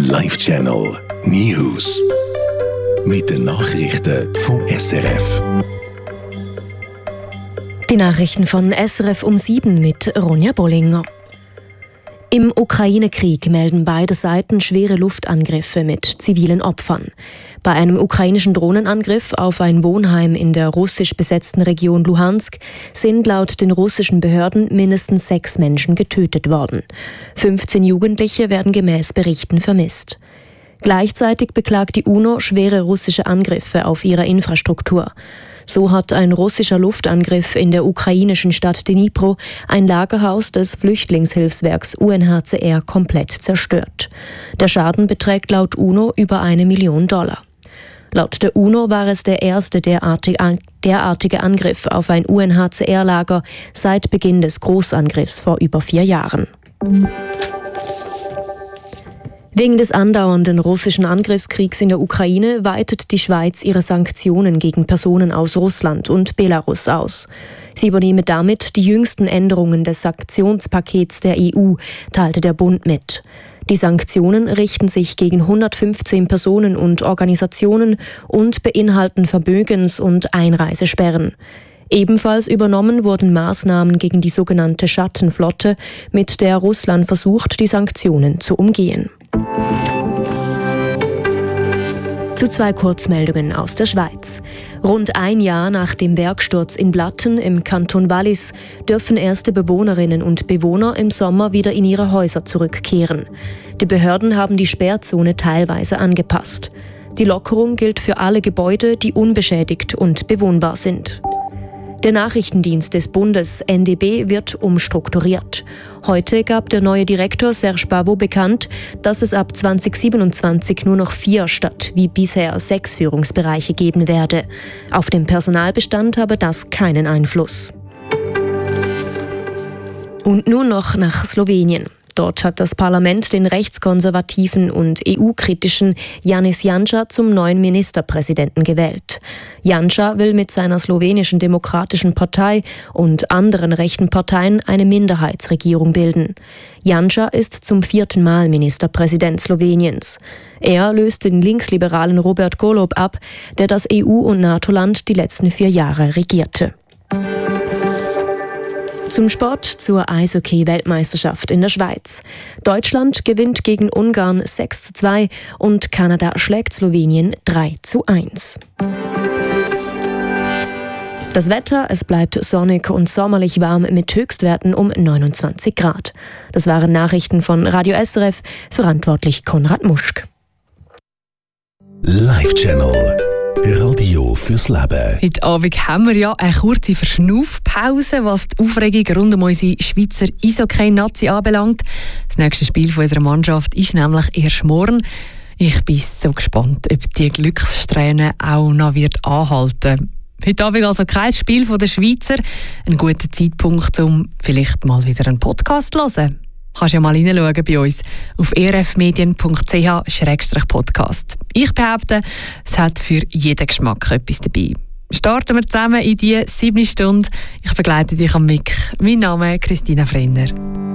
Live Channel News. Mit den Nachrichten vom SRF. Die Nachrichten von SRF um 7 mit Ronja Bollinger. Im Ukraine-Krieg melden beide Seiten schwere Luftangriffe mit zivilen Opfern. Bei einem ukrainischen Drohnenangriff auf ein Wohnheim in der russisch besetzten Region Luhansk sind laut den russischen Behörden mindestens 6 Menschen getötet worden. 15 Jugendliche werden gemäß Berichten vermisst. Gleichzeitig beklagt die UNO schwere russische Angriffe auf ihre Infrastruktur. So hat ein russischer Luftangriff in der ukrainischen Stadt Dnipro ein Lagerhaus des Flüchtlingshilfswerks UNHCR komplett zerstört. Der Schaden beträgt laut UNO über $1 Million. Laut der UNO war es der erste derartige Angriff auf ein UNHCR-Lager seit Beginn des Großangriffs vor über 4 Jahren. Wegen des andauernden russischen Angriffskriegs in der Ukraine weitet die Schweiz ihre Sanktionen gegen Personen aus Russland und Belarus aus. Sie übernehme damit die jüngsten Änderungen des Sanktionspakets der EU, teilte der Bund mit. Die Sanktionen richten sich gegen 115 Personen und Organisationen und beinhalten Vermögens- und Einreisesperren. Ebenfalls übernommen wurden Maßnahmen gegen die sogenannte Schattenflotte, mit der Russland versucht, die Sanktionen zu umgehen. Zu 2 Kurzmeldungen aus der Schweiz. Rund ein Jahr nach dem Bergsturz in Blatten im Kanton Wallis dürfen erste Bewohnerinnen und Bewohner im Sommer wieder in ihre Häuser zurückkehren. Die Behörden haben die Sperrzone teilweise angepasst. Die Lockerung gilt für alle Gebäude, die unbeschädigt und bewohnbar sind. Der Nachrichtendienst des Bundes NDB wird umstrukturiert. Heute gab der neue Direktor Serge Pavot bekannt, dass es ab 2027 nur noch 4 statt wie bisher 6 Führungsbereiche geben werde. Auf den Personalbestand habe das keinen Einfluss. Und nun noch nach Slowenien. Dort hat das Parlament den rechtskonservativen und EU-kritischen Janez Janša zum neuen Ministerpräsidenten gewählt. Janša will mit seiner slowenischen Demokratischen Partei und anderen rechten Parteien eine Minderheitsregierung bilden. Janša ist zum 4. Mal Ministerpräsident Sloweniens. Er löst den linksliberalen Robert Golob ab, der das EU- und NATO-Land die letzten 4 Jahre regierte. Zum Sport, zur Eishockey-Weltmeisterschaft in der Schweiz. Deutschland gewinnt gegen Ungarn 6:2 und Kanada schlägt Slowenien 3:1. Das Wetter, es bleibt sonnig und sommerlich warm mit Höchstwerten um 29 Grad. Das waren Nachrichten von Radio SRF, verantwortlich Konrad Muschk. Live Channel Radio fürs Leben. Heute Abend haben wir ja eine kurze Verschnaufpause, was die Aufregung rund um unsere Schweizer Eishockey-Nazi anbelangt. Das nächste Spiel von unserer Mannschaft ist nämlich erst morgen. Ich bin so gespannt, ob die Glückssträhne auch noch anhalten wird. Heute Abend also kein Spiel von der Schweizer. Ein guter Zeitpunkt, um vielleicht mal wieder einen Podcast zu hören. Kannst ja mal reinschauen bei uns auf erfmedien.ch/podcast. Ich behaupte, es hat für jeden Geschmack etwas dabei. Starten wir zusammen in die 7. Stunde. Ich begleite dich am Mic. Mein Name ist Christina Frenner.